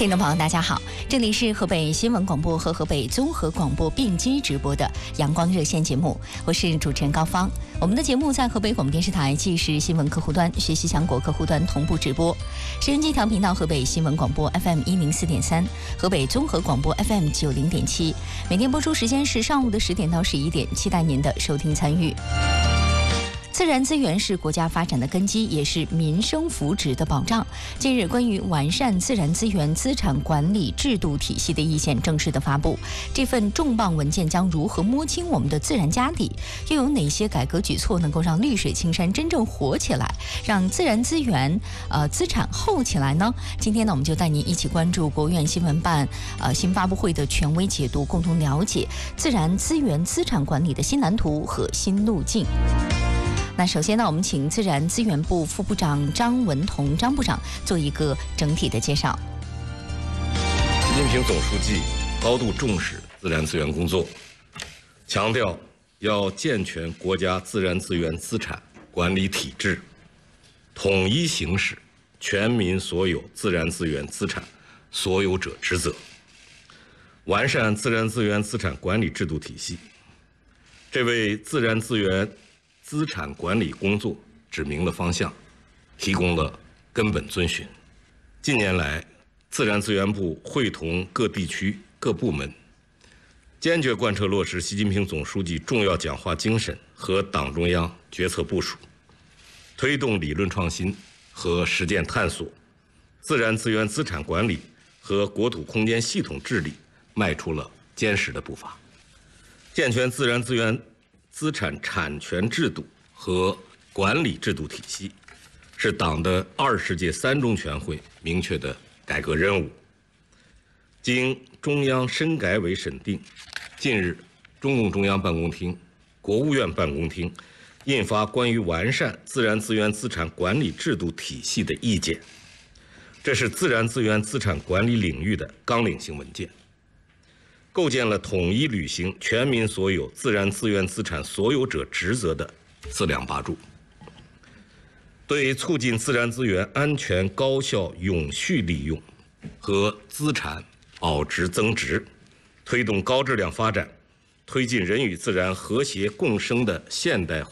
听众朋友，大家好，这里是河北新闻广播和河北综合广播并机直播的阳光热线节目，我是主持人高芳。我们的节目在河北广播电视台既是新闻客户端、学习强国客户端同步直播，收音机调频道河北新闻广播 FM 104.3，河北综合广播 FM 90.7，每天播出时间是上午的10点到11点，期待您的收听参与。自然资源是国家发展的根基，也是民生福祉的保障。近日，关于完善自然资源资产管理制度体系的意见正式的发布。这份重磅文件将如何摸清我们的自然家底？又有哪些改革举措能够让绿水青山真正活起来，让自然资源资产厚起来呢？今天呢，我们就带您一起关注国务院新闻办新发布会的权威解读，共同了解自然资源资产管理的新蓝图和新路径。那首先呢，我们请自然资源部副部长张文同张部长做一个整体的介绍。 习近平总书记高度重视自然资源工作，强调要健全国家自然资源资产管理体制，统一行使全民所有自然资源资产所有者职责，完善自然资源资产管理制度体系，这为自然资源资产管理工作指明了方向，提供了根本遵循。近年来，自然资源部会同各地区各部门，坚决贯彻落实习近平总书记重要讲话精神和党中央决策部署，推动理论创新和实践探索，自然资源资产管理和国土空间系统治理迈出了坚实的步伐。健全自然资源资产产权制度和管理制度体系，是党的20届3中全会明确的改革任务。经中央深改委审定，近日，中共中央办公厅、国务院办公厅印发关于完善自然资源资产管理制度体系的意见，这是自然资源资产管理领域的纲领性文件，构建了统一履行全民所有自然资源资产所有者职责的4梁8柱，对促进自然资源安全、高效、永续利用和资产保值增值，推动高质量发展，推进人与自然和谐共生的现代